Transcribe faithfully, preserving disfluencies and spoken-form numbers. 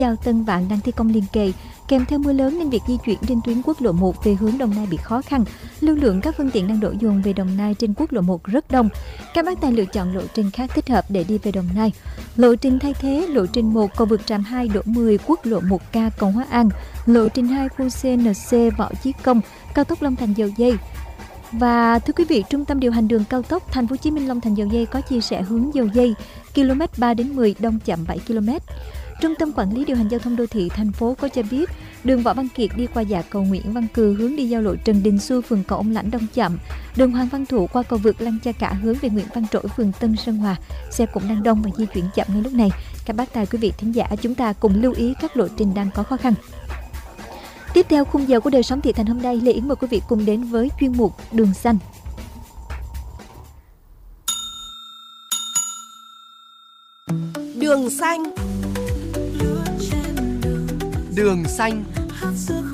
Chào Tân Vạn đang thi công liền kề, kèm theo mưa lớn nên việc di chuyển trên tuyến quốc lộ một về hướng Đồng Nai bị khó khăn. Lưu lượng các phương tiện đang đổ dồn về Đồng Nai trên quốc lộ một rất đông. Các bác tài lựa chọn lộ trình khác thích hợp để đi về Đồng Nai. Lộ trình thay thế: lộ trình một cầu vượt trạm hai đổ mười, quốc lộ một K cầu Hóa An, lộ trình hai khu xê en xê Võ Chí Công, cao tốc Long Thành Dầu Giây. Và thưa quý vị, Trung tâm điều hành đường cao tốc Thành phố Hồ Chí Minh Long Thành Dầu Giây có chia sẻ hướng Dầu Giây km ba đến mười, đông chậm bảy ki lô mét. Trung tâm Quản lý điều hành giao thông đô thị thành phố có cho biết, đường Võ Văn Kiệt đi qua dạ cầu Nguyễn Văn Cừ hướng đi giao lộ Trần Đình Xu phường Cầu Ông Lãnh đông chậm. Đường Hoàng Văn Thụ qua cầu vượt Lăng Cha Cả hướng về Nguyễn Văn Trỗi phường Tân Sơn Hòa, xe cũng đang đông và di chuyển chậm ngay lúc này. Các bác tài quý vị thính giả, chúng ta cùng lưu ý các lộ trình đang có khó khăn. Tiếp theo khung giờ của đời sống thị thành hôm nay, Lê Yến mời quý vị cùng đến với chuyên mục Đường Xanh. Đường Xanh. Đường Xanh.